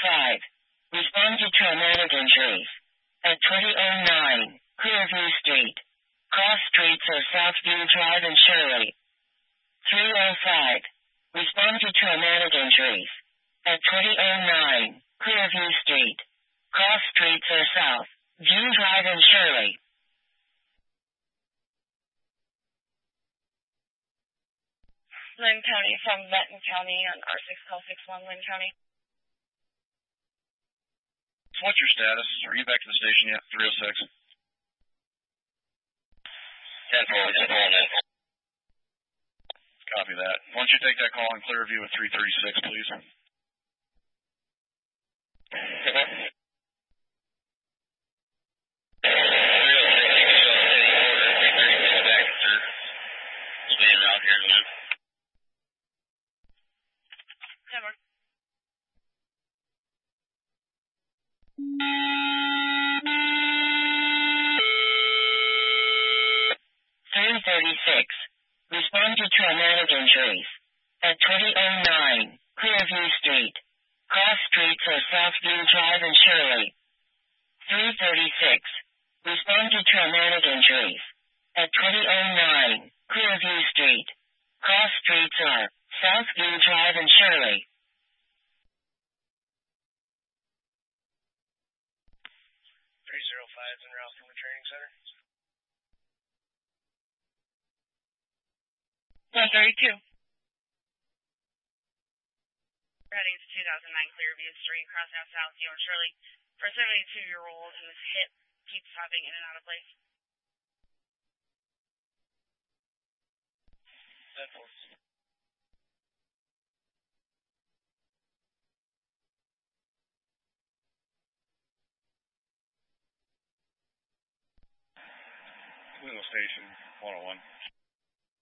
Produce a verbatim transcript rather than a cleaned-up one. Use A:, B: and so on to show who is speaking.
A: five. Respond to traumatic injuries. At twenty oh nine, Clearview Street. Cross streets are Southview Drive and Shirley. three oh five. Respond to traumatic injuries. At twenty oh nine, Clearview Street. Cross streets are South View Drive and Shirley.
B: Lynn County from Benton County on R six call six one Lynn County.
C: What's your status? Are you back to the station yet? three oh six.
D: ten four, ten four, in.
C: Copy that. Why don't you take that call on Clearview at three thirty-six, please?
A: three thirty-six. Respond to traumatic injuries. At twenty oh nine, Clearview Street. Cross streets are Southview Drive and Shirley. three thirty-six. Respond to traumatic injuries. At twenty oh nine, Clearview Street. Cross streets are Southview Drive and Shirley.
C: three oh five en route from the training center.
B: one thirty-two. Heading to two thousand nine Clearview Street, cross out Southview and Shirley. For a seventy-two-year-old, and his hip keeps hopping in and out of place.
C: ten four. Cleveland Station, one oh one.